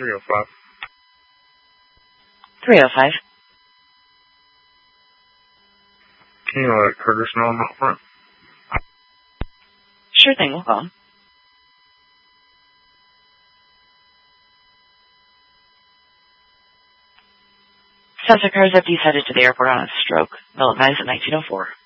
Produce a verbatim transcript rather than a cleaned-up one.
three oh five. three oh five. Can you let Curtis know I'm out front? Sure thing, we'll call him. Sensor cars have descended to the airport on a stroke. They'll advise at nineteen oh four.